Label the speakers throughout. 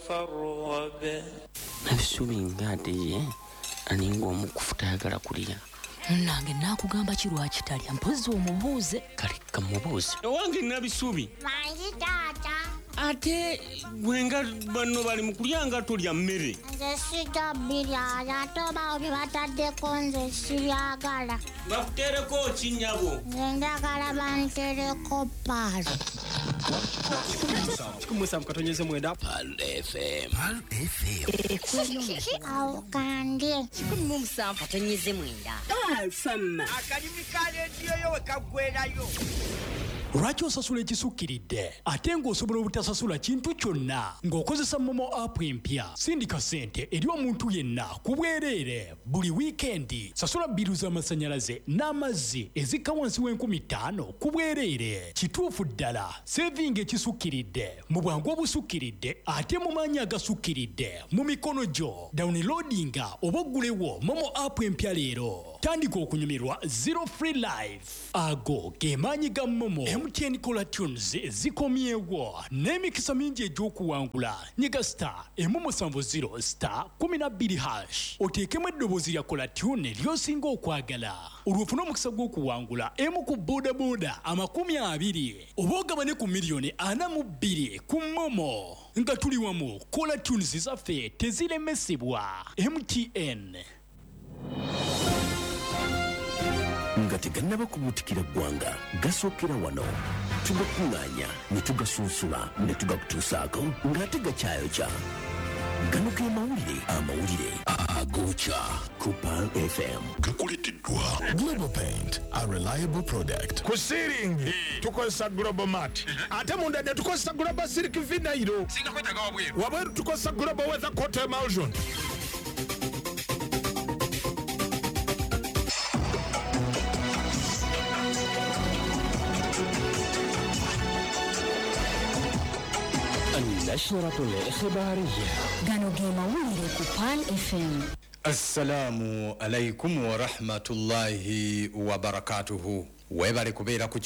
Speaker 1: تفرغ.
Speaker 2: Nabisubi ngade aninga omukufuta ayagala kulya.
Speaker 3: Nange nakugamba kirwaki talya mpozi omubuuze.
Speaker 2: Kale kamubuuze.
Speaker 1: Owange Nabisubi.
Speaker 4: Mangi taata.
Speaker 1: Ate gwenga banno bali mu kulya nga tulya mmere.
Speaker 4: Nze sijja birya ate oba bye bataddeko nze sibyagala.
Speaker 1: Bakutereko ki nnyabo?
Speaker 4: Nze njagala bantereko paalo.
Speaker 5: Kumusa mkatonyeze mwenda
Speaker 2: Pal FM.
Speaker 4: Awukandye.
Speaker 3: Kumusa mkatonyeze mwenda.
Speaker 6: Akadimi kale ndiyo yowe kagwerayo.
Speaker 5: Lwaki osasula ekisukkiridde ate ng'osobola obutasasula kintu kyonna ng'okozesa Momo app empya? Sindika ssente eri omuntu yenna ku bwereere buli wiikendi. Sasula bbiru z'amasannyalaze n'amazzi ezikka wansi w'50,000 ku bwereere. Kituufu ddala sevinga ekisukkiridde mu bwangu obusukkiridde ate mu maanyi agasukkiridde mu mikono gyo. Downloadinga oba oggulewo Momo app empya leero. Tandika okunyumirwa Zero Free Life. Ago ge maanyi ga Momo. MTN Kola Tunes zikomyewo n'emikisa mingi egy'okuwangula. Nyiga *170 *12#. Oteekemu eddoboozi lya Kola Tune ly'osinga okwagala. Olwofuna omukisa gw'okuwangula emu ku boodabooda 20 oba ogabane ku miliyoni 42 ku Momo. Nga tuli wamu Kola Tunes zaffe teziremesebwa. MTN.
Speaker 7: nga tegannaba kubutikira ggwanga gasookera wano tugakuŋŋaanya ne tugasunsula ne tugakutuusaako ng'ate gakyayokya. Gano ge amawulire agookya ku Pal FM. Gakuleeteddwa
Speaker 8: Global Paint, a reliable product.
Speaker 9: Ku ceiling tukozesa Global Mat. Ate munda ne tukozesa Global Silk Vinyl.
Speaker 8: Singa kwetaaga wabweru.
Speaker 9: Wabweru tukozesa Global Weather Coat Emulsion.
Speaker 7: النشرة الإخبارية.
Speaker 3: Gano ge mawulire ku Pal FM.
Speaker 10: Assalamu alaikum wa rahmatullahi wa barakatuhu. Webale kubeera ku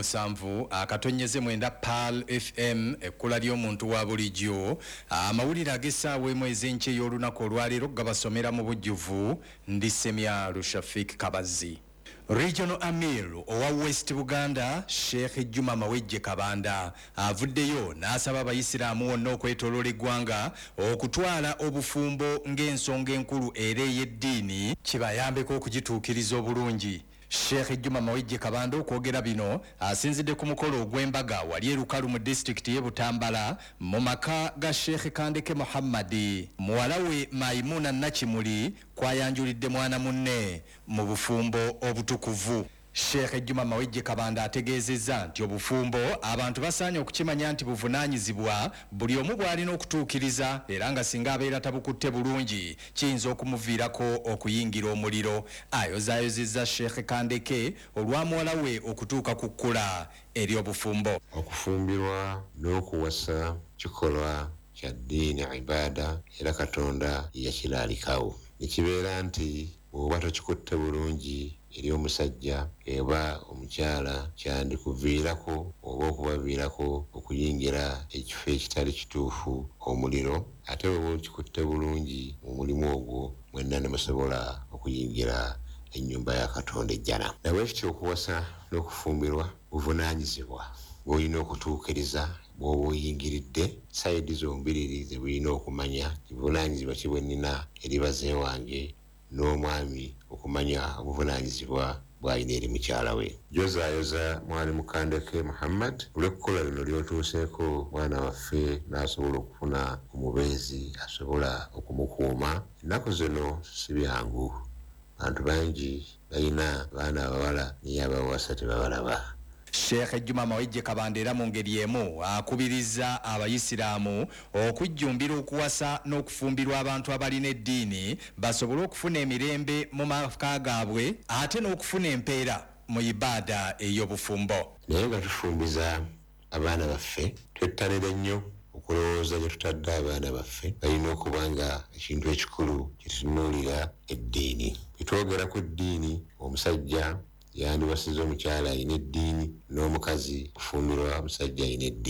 Speaker 10: 17 akatonyeze mwenda Pal FM ekkula ly'omuntu wa bulijjo. Amawulire ag'essaawa emu ez'enkya ey'olunaku olwaleero gabasomera mu bujjuvu ndi Semya Shafik Kabazi. Regional Amir owa West Buganda Sheikh Juma Mawejje Kabanda avuddeyo n'asaba abayisiraamu wonna okwetoloola eggwanga okutwala obufumbo ng'ensonga enkulu era ey'eddiini kibayambeko okugituukiriza obulungi. Sheikh Juma Mawejje Kabanda okwogera bino asinzidde ku mukolo ogw'embaga wali erukalu mu district y'e Butambala mu maka ga Sheikh Kandeke Muhammadi. Muwala we Maimuna Nakimuli kwayanjulidde mwana munne mu bufumbo obutukuvu. Sheikh Juma Mawejje Kabanda ategeezezza nti obufumbo abantu basaanye okukimanya nti buvunaanyizibwa buli omu bw'alina okutuukiriza era nga singa abeera tabukutte bulungi kiyinza okumuviirako okuyingira omuliro. Ayozaayozezza Sheikh Kandeke olwa muwala we okutuuka ku kkula eri obufumbo.
Speaker 11: Okufumbirwa n'okuwasa kikolwa kya ddiini ibaada era Katonda yakiraalikawo. Nekibeera nti bw'oba tokikutte bulungi eri omusajja eba omukyala kyandikuviirako oba okubaviirako okuyingira ekifo ekitali kituufu omuliro. Ate bw'oba okikutte bulungi mu mulimu ogwo mwenna ne musobola okuyingira ennyumba ya Katonda ejjana. Nawe ekityo okuwasa n'okufumbirwa buvunaanyizibwa bw'olina okutuukiriza bw'oba oyingiridde sayidi zombiriri ze bulina okumanya buvunaanyizibwa ki bwe nnina eri baze wange n'omwami okumanya obuvunaanyizibwa bw'alina eri mukyala we. Jozaayoza Mwalimu Kandeke Muhammad olw'ekkola lino ly'otuuseeko mwana waffe n'asobola okufuna omubeezi asobola okumukuuma. Ennaku zino si byangu, bantu bangi balina baana abawala naye abawasa tebabalaba.
Speaker 10: Sheikh Juma Mawejje Kabanda era mu ngeri emu akubiriza abayisiraamu okujjumbira okuwasa n'okufumbirwa abantu abalina eddiini basobole okufuna emirembe mu maka gaabwe ate n'okufuna empeera mu ibaada ey'obufumbo.
Speaker 11: Naye nga tufumbiza abaana baffe twettanira nnyo okulowooza gye tutadde abaana baffe balina okuba nga ekintu ekikulu kitunuulira eddiini. Twogera ku ddiini, omusajja yandiwasiza omukyala alina eddiini n'omukazi kufumbirwa omusajja alina eddiini.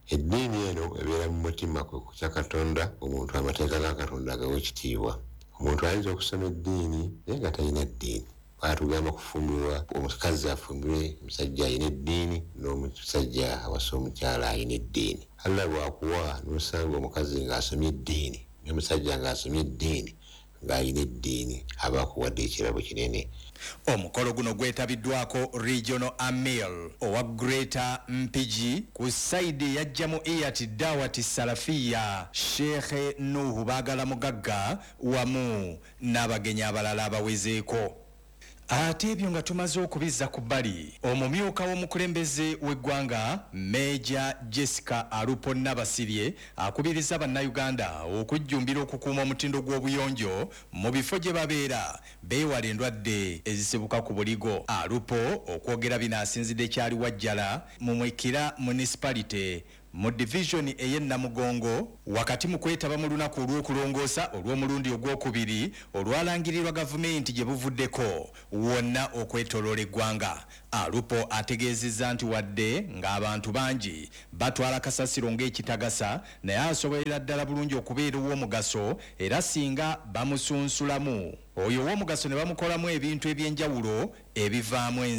Speaker 11: eddiini eno ebeera mu mutima kwe kutya Katonda, omuntu amateeka ga Katonda agawa ekitiibwa. Omuntu ayinza okusoma eddiini naye nga talina ddiini. Batugamba kufumbirwa omukazi afumbirwe omusajja alina eddiini n'omusajja awasa omukyala alina eddiini. Allah bw'akuwa n'osanga omukazi ng'asomye eddiini n'omusajja ng'asomye eddiini ng'alina eddiini aba akuwadde ekirabo kinene.
Speaker 10: Omukolo guno gwetabiddwako Regional Amir owa Greater Mpigi ku saidi yajjamu Iyati Dawati Salafiya Sheikh Nuhu Bagala Mugagga wamu n'abagenyi abalala abawezeeko. Ate ebyo nga tumaze okubizza ku bbali, omumyuka w'omukulembeze w'eggwanga Major Jessica Alupo Nabasirye akubiriza bannayuganda okujjumbira okukuuma omutindo gw'obuyonjo mu bifo gye babeera beewala endwadde ezisibuka ku buligo. Alupo okwogera bino asinzidde kyali Wajjala mu Mwekira Municipality mu division ey'Namugongo wakati mu kwetaba mu lunaku olw'okulongoosa olw'omulundi ogwokubiri olwalangirirwa gavumenti gye buvuddeko wonna okwetoloola eggwanga. Alupo ategeezezza nti wadde ng'abantu bangi batwala kasasiro ng'ekitagasa naye asobolera ddala bulungi okubeera ow'omugaso era singa bamusunsulamu oyo ow'omugaso ne bamukolamu ebintu eby'enjawulo ebivaamu